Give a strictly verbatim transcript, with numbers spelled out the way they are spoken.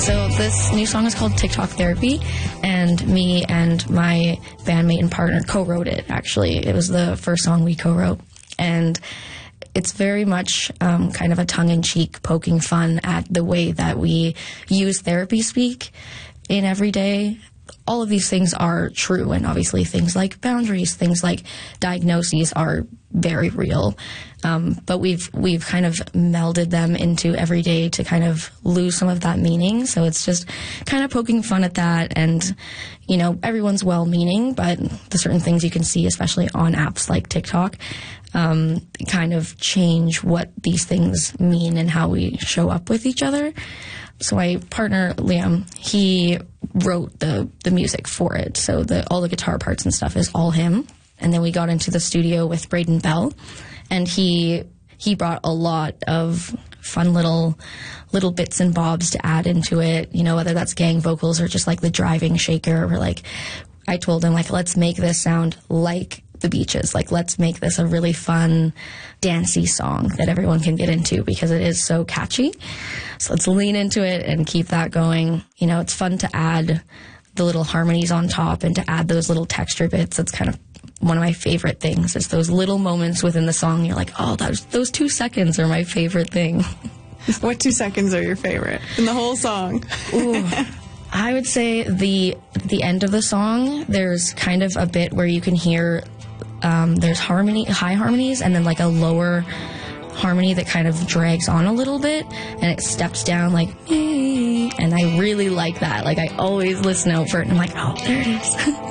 So this new song is called TikTok Therapy, and me and my bandmate and partner co-wrote it, actually. It was the first song we co-wrote. And it's very much um, kind of a tongue-in-cheek, poking fun at the way that we use therapy speak in everyday. All of these things are true, and obviously things like boundaries, things like diagnoses are very real. Um, but we've we've kind of melded them into everyday to kind of lose some of that meaning. So it's just kind of poking fun at that. And, you know, everyone's well-meaning, but the certain things you can see, especially on apps like TikTok, um, kind of change what these things mean and how we show up with each other. So my partner, Liam, he wrote the, the music for it. So the all the guitar parts and stuff is all him. And then we got into the studio with Braden Bell, and he he brought a lot of fun little little bits and bobs to add into it, you know, whether that's gang vocals or just like the driving shaker, or like I told him, like, let's make this sound like the Beaches. Like, let's make this a really fun, dancey song that everyone can get into because it is so catchy. So let's lean into it and keep that going. You know, it's fun to add the little harmonies on top and to add those little texture bits. That's kind of one of my favorite things, is those little moments within the song. You're like, oh, that was, those two seconds are my favorite thing. What two seconds are your favorite in the whole song? Ooh. I would say the the end of the song, there's kind of a bit where you can hear um, there's harmony, high harmonies, and then like a lower harmony that kind of drags on a little bit, and it steps down like, and I really like that. Like, I always listen out for it, and I'm like, oh, there it is.